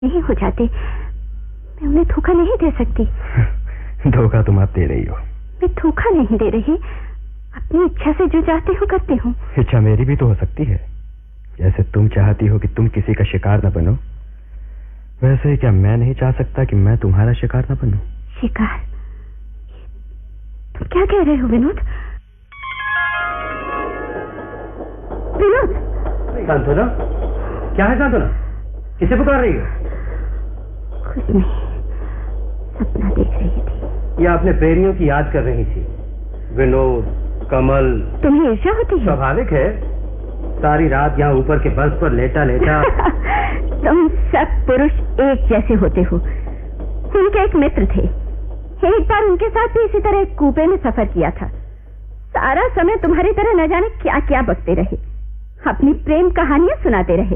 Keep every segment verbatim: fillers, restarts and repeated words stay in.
नहीं हो जाते, मैं उन्हें धोखा नहीं दे सकती। धोखा तुम आप दे रही हो। मैं धोखा नहीं दे रही, अपनी इच्छा से जो चाहती हूँ करती हूँ। इच्छा मेरी भी तो हो सकती है। जैसे तुम चाहती हो कि तुम किसी का शिकार न बनो, वैसे ही क्या मैं नहीं चाह सकता कि मैं तुम्हारा शिकार न बनूं? शिकार? तुम क्या कह रहे हो विनोद? विनोद! सांत्वना, क्या है सांत्वना? किसे पुकार रही हो? कुछ नहीं, सपना देख रही थी। या अपने प्रेमियों की याद कर रही थी? विनोद, कमल। तुम्हें ईर्ष्या होती है? स्वाभाविक है, सारी रात यहाँ ऊपर के बर्फ पर लेटा लेटा। तुम सब पुरुष एक जैसे होते हो। उनके एक मित्र थे, एक बार उनके साथ भी इसी तरह एक कूपे में सफर किया था। सारा समय तुम्हारी तरह न जाने क्या क्या बकते रहे, अपनी प्रेम कहानियां सुनाते रहे।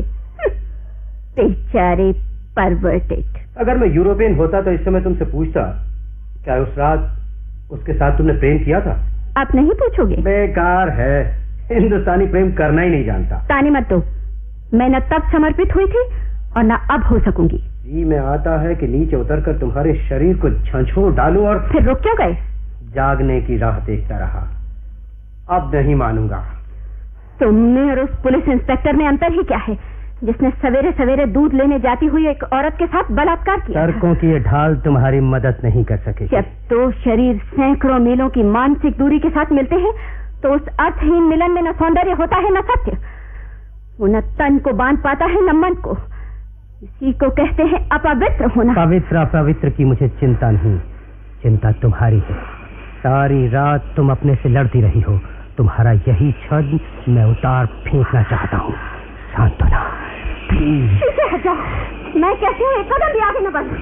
बेचारे परवर्टेड। अगर मैं यूरोपियन होता तो इस समय तुमसे पूछता, क्या उस रात उसके साथ तुमने प्रेम किया था? आप नहीं पूछोगे? बेकार है, हिंदुस्तानी प्रेम करना ही नहीं जानता। ताने मत दो, मैं न तब समर्पित हुई थी और न अब हो सकूंगी। जी में आता है कि नीचे उतरकर तुम्हारे शरीर को झंझोर डालूं और फिर रुक क्यों गए? जागने की राह देखता रहा। अब नहीं मानूंगा। तुमने और उस पुलिस इंस्पेक्टर में अंतर ही क्या है, जिसने सवेरे सवेरे दूध लेने जाती हुई एक औरत के साथ बलात्कार किया? तर्कों की ये ढाल तुम्हारी मदद नहीं कर सकेगी। जब दो शरीर सैकड़ों मीलों की मानसिक दूरी के साथ मिलते हैं तो उस अर्थहीन मिलन में न सौंदर्य होता है न सत्य। वो न तन को बांध पाता है न मन को। इसी को कहते हैं अपवित्र होना। पवित्र अपवित्र की मुझे चिंता नहीं, चिंता तुम्हारी है। सारी रात तुम अपने से लड़ती रही हो, तुम्हारा यही छद मैं उतार फेंकना चाहता हूँ। सांत्वना, पीछे हट जाओ, मैं कहती हूँ एक कदम भी आगे न बढ़।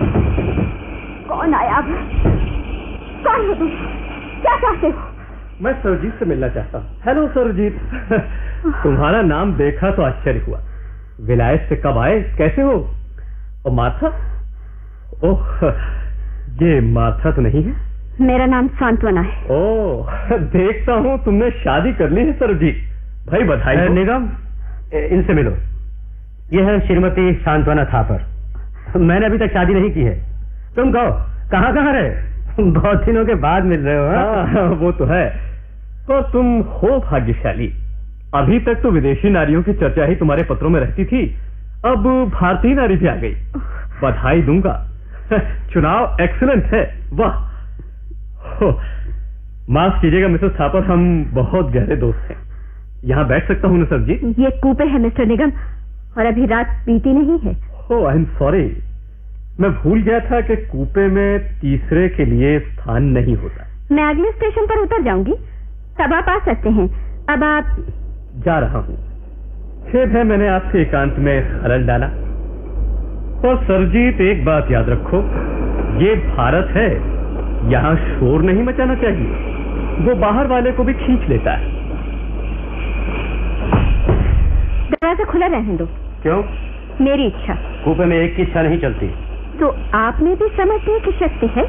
कौन आया? कौन हो तुम? क्या चाहते हो? मैं सरजीत से मिलना चाहता हूँ। हेलो सरजीत। तुम्हारा नाम देखा तो आश्चर्य हुआ। विलायत से कब आए? कैसे हो? और मार्था? ओह, ये मार्था तो नहीं है? मेरा नाम सांत्वना है। ओह, देखता हूँ तुमने शादी कर ली है सरजीत। भाई बधाई। निगम, इनसे मिलो। यह है श्रीमती सांत्वना थापर। मैंने अभी तक शादी नहीं की है। तुम कहो कहाँ कहाँ रहे? बहुत दिनों के बाद मिल रहे हो। हाँ, वो तो है। तो तुम हो भाग्यशाली। अभी तक तो विदेशी नारियों की चर्चा ही तुम्हारे पत्रों में रहती थी, अब भारतीय नारी भी आ गई। बधाई दूंगा। चुनाव एक्सीलेंट है। वाह। माफ कीजिएगा मिसेस थापर, हम बहुत गहरे दोस्त हैं। यहाँ बैठ सकता हूँ ना सर जी? ये कूपे है मिस्टर निगम, और अभी रात बीती नहीं है। ओह, आई एम सॉरी। मैं भूल गया था कि कूपे में तीसरे के लिए स्थान नहीं होता। मैं अगले स्टेशन पर उतर जाऊंगी, तब आप आ सकते हैं। अब आप? जा रहा हूँ। खेद है मैंने आपके एकांत में खलल डाला। और सरजीत, एक बात याद रखो, ये भारत है, यहाँ शोर नहीं मचाना चाहिए। वो बाहर वाले को भी खींच लेता है। दरवाजा खुला रहने दो। क्यों? मेरी इच्छा। कूपे में एक की इच्छा नहीं चलती। तो आप में भी समझने की शक्ति है।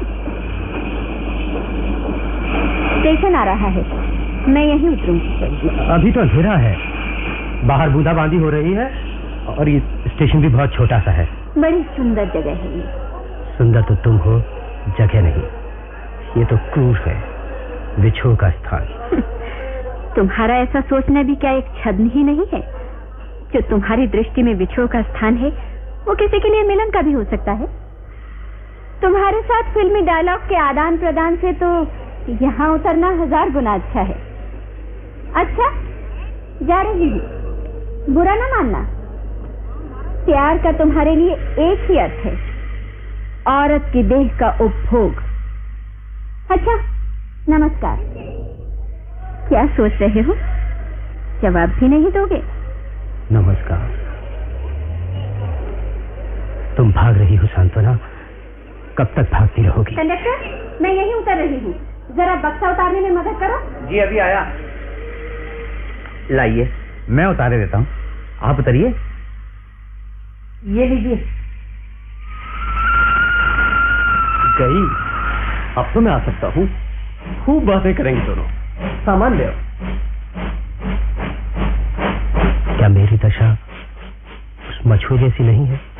स्टेशन आ रहा है, मैं यहीं उतरूंगी। अभी तो अंधेरा है, बाहर बूंदाबांदी हो रही है, और ये स्टेशन भी बहुत छोटा सा है। बड़ी सुंदर जगह है ये। सुंदर तो तुम हो, जगह नहीं। ये तो क्रूर है, विछोह का स्थान। तुम्हारा ऐसा सोचना भी क्या एक छद्म ही नहीं है? जो तुम्हारी दृष्टि में विछोह का स्थान है, वो किसी के लिए मिलन का भी हो सकता है। तुम्हारे साथ फिल्मी डायलॉग के आदान प्रदान से तो यहाँ उतरना हजार गुना अच्छा है। अच्छा, जा रही हूँ, बुरा ना मानना। प्यार का तुम्हारे लिए एक ही अर्थ है, औरत की देह का उपभोग। अच्छा, नमस्कार। क्या सोच रहे हो? जवाब भी नहीं दोगे? नमस्कार। तुम भाग रही हो सांत्वना, कब तक भागती रहोगी? कंडक्टर, मैं यहीं उतर रही हूँ, जरा बक्सा उतारने में मदद करो। जी अभी आया। लाइए, मैं उतारे देता हूँ, आप उतरिए। ये लीजिए। गई। अब तो मैं आ सकता हूँ, खूब बातें करेंगे दोनों। सामान ले आओ। क्या मेरी दशा उस मछुए जैसी नहीं है?